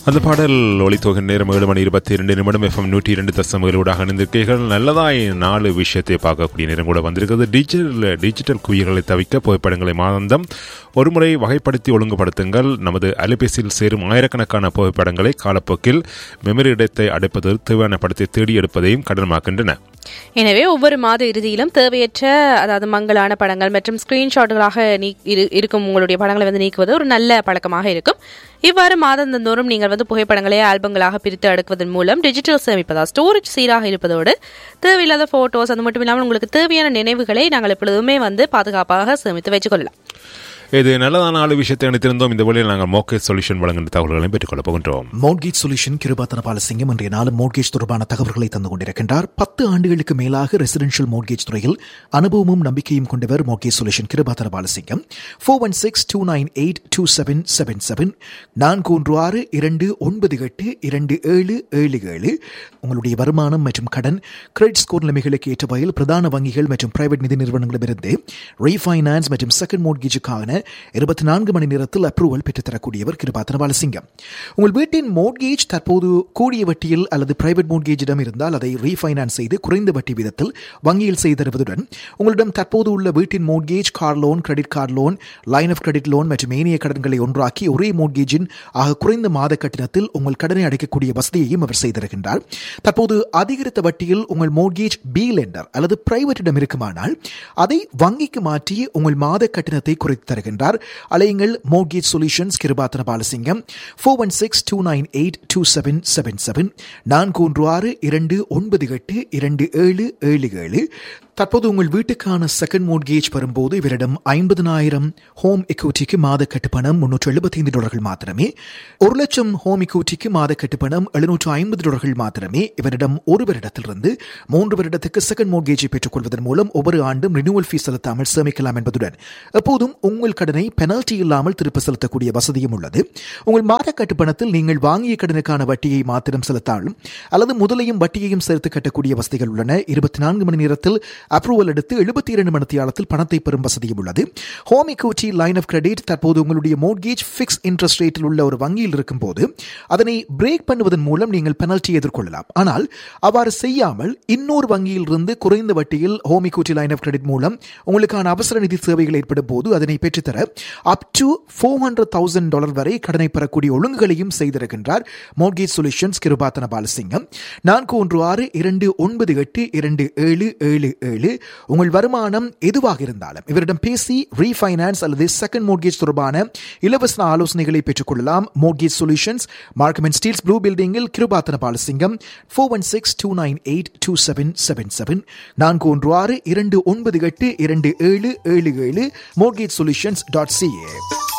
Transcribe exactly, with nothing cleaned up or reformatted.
அந்த பாடல் ஒளித்தோகின் நேரம் ஏழு மணி இருபத்தி இரண்டு நிமிடம் எஃப்எம் நூற்றி இரண்டு தசமங்களோடாக இணைந்திருக்கீர்கள். நல்லதாய் நாலு விஷயத்தை பார்க்கக்கூடிய நேரம் கூட வந்திருக்கிறது. டிஜிட்டல் டிஜிட்டல் குவியல்களை தவிர்க்க புகைப்படங்களை மாதம் ஒருமுறை வகைப்படுத்தி ஒழுங்குபடுத்துங்கள். நமது அலைபேசியில் சேரும் ஆயிரக்கணக்கான புகைப்படங்களை காலப்போக்கில் மெமரி இடத்தை அடைப்பது தேவையான படத்தை தேடி எடுப்பதையும் கடினமாக்கின்றன. எனவே ஒவ்வொரு மாத இறுதியிலும் தேவையற்ற அதாவது மங்கலான படங்கள் மற்றும் ஸ்கிரீன்ஷாட்டுகளாக இருக்கும் உங்களுடைய படங்களை வந்து நீக்குவது ஒரு நல்ல பழக்கமாக இருக்கும். இவ்வாறு மாதந்தோறும் நீங்கள் வந்து புகைப்படங்களை ஆல்பங்களாக பிரித்து அடுக்குவதன் மூலம் டிஜிட்டல் சேமிப்பதா ஸ்டோரேஜ் சீராக இருப்பதோடு தேவையில்லாத போட்டோஸ் அது மட்டும் இல்லாமல் உங்களுக்கு தேவையான நினைவுகளை நாங்கள் எப்பொழுதுமே வந்து பாதுகாப்பாக சேமித்து வச்சுக் கொள்ளலாம். இது நல்லதான ஆளு விஷயத்தை அணித்திருந்தோம். இந்த வழியில் நாங்கள் மோர்கேஜ் சொல்யூஷன் வழங்குகின்ற தகவல்களையும் பெற்றுக்கொள்ள போகின்றோம். மோர்கேஜ் சொல்யூஷன் கிருபாத்தன பாலசிங்கம் இன்றைய நாளும் மோர்கேஜ் தொடர்பான தகவல்களை தந்து கொண்டிருக்கின்றார். பத்து ஆண்டுகளுக்கு மேலாக ரெசிடென்ஷியல் மோர்கேஜ் துறையில் அனுபவமும் நம்பிக்கையும் கொண்டவர் mortgage solution Kirupathana Balasingham. Four one six two nine eight two seven seven seven நான்கு ஒன்று ஆறு இரண்டு ஒன்பது எட்டு இரண்டு ஏழு ஏழு ஏழு. உங்களுடைய வருமானம் மற்றும் கடன் கிரெடிட் ஸ்கோர் நிலைமைகளுக்கு ஏற்ற வகையில் பிரதான வங்கிகள் மற்றும் பிரைவேட் நிதி நிறுவனங்களிடமிருந்து ரீஃபைனான்ஸ் மற்றும் செகண்ட் மோர்கேஜுக்கான இருபத்தி நான்கு மணி நேரத்தில் அப்ரூவல் பெற்றுத்தரக்கூடியவர் கிருபாத்தன பாலசிங்கம். உங்கள் வீட்டின் மோர்கேஜ் தற்போது கூடிய வட்டியில் அல்லது பிரைவேட் மோர்கேஜிடம் இருந்தால் அதை ரீஃபைனான்ஸ் செய்து குறைந்த வட்டி விதத்தில் வங்கியில் செய்து தருவதுடன் உங்களிடம் தற்போது உள்ள வீட்டின் mortgage, car loan, credit card loan, line of credit loan மற்றும் ஏனைய கடன்களை ஒன்றாக்கி ஒரே மோர்கேஜின் ஆக குறைந்த மாத கட்டணத்தில் உங்கள் கடனை அடைக்கக்கூடிய வசதியையும் அவர் செய்திருக்கின்றார். தற்போது அதிகரித்த வட்டியில் உங்கள் மோர்கேஜ் பி லெண்டர் அல்லது பிரைவேட்டிடம் இருக்குமானால் அதை வங்கிக்கு மாற்றி உங்கள் மாத கட்டணத்தை குறைத்து தருகின்றார். அலையுங்கள் mortgage solutions Kirupathana Balasingham. Four one six two nine eight two seven seven seven நான்கு ஒன்று ஆறு இரண்டு ஒன்பது எட்டு இரண்டு ஏழு ஏழு ஏழு. தற்போது உங்கள் வீட்டுக்கான செகண்ட் மோர்கேஜ் வரும்போது இவரிடம் ஐம்பதனாயிரம் ஹோம் எக்யூட்டிக்கு மாத கட்டுப்பணம் முன்னூற்று எழுபத்தி ஐந்து டாலர்கள் மாத்திரமே, ஒரு லட்சம் ஹோம் எக்யூட்டிக்கு மாத கட்டுப்பணம் எழுநூற்று ஐம்பது டாலர்கள் மாத்திரமே. இவரிடம் ஒரு வருடத்திலிருந்து மூன்று வருடத்துக்கு செகண்ட் மோர்கேஜை பெற்றுக் கொள்வதன் மூலம் ஒவ்வொரு ஆண்டும் ரினியூவல் ஃபீஸ் செலுத்தாமல் சேமிக்கலாம் என்பதுடன் எப்போதும் உங்கள் கடனை பெனல்டி இல்லாமல் திருப்ப செலுத்தக்கூடிய வசதியும் உள்ளது. உங்கள் மாத கட்டுப்பணத்தில் நீங்கள் வாங்கிய கடனுக்கான வட்டியை மாத்திரம் செலுத்தாலும் அல்லது முதலையும் வட்டியையும் சேர்த்து கட்டக்கூடிய வசதிகள் உள்ளன. இருபத்தி நான்கு மணி நேரத்தில் அப்ரூவல் எடுத்து எழுபத்தி இரண்டு மணி நேரத்தில் பணத்தை பெறும் வசதியும் உள்ளது. Home equity, line of credit தற்போது உங்களுடைய மோர்கேஜ் ஃபிக்ஸ் இன்ட்ரெஸ்ட் ரேட்டில் உள்ள ஒரு வங்கியில் இருக்கும் போது அதனை பிரேக் பண்ணுவதன் மூலம் நீங்கள் பெனல்ட்டி எதிர்கொள்ளலாம். ஆனால் அவ்வாறு செய்யாமல் இன்னொரு வங்கியில் இருந்து குறைந்த வட்டியில் home equity, line of credit மூலம் உங்களுக்கான அவசர நிதி சேவைகள் ஏற்படும் போது அதனை பெற்றுத்தர up to four hundred thousand dollar வரை கடனை பெறக்கூடிய ஒழுங்குகளையும் செய்திருக்கின்றார் மோர்கேஜ் சொல்யூஷன்ஸ் கிருபாத்தன பாலசிங்கம். நான்கு ஒன்று ஆறு இரண்டு ஒன்பது எட்டு இரண்டு ஏழு ஏழு ஏழு. உங்கள் வருமானம் எதுவாக இருந்தாலும் இவரிடம் பேசி ரீஃபைனான்ஸ் அல்லது செகண்ட் மோர்கேஜ் தொடர்பான இலவச ஆலோசனைகளை பெற்றுக் கொள்ளலாம். Mortgage solutions, Markham and Steeles blue பில்டிங்கில் Kirupathana Balasingham. Four one six two nine eight two seven seven seven நான்கு ஒன்று ஆறு இரண்டு ஒன்பது எட்டு இரண்டு ஏழு ஏழு ஏழு. Mortgage solutions dot CA.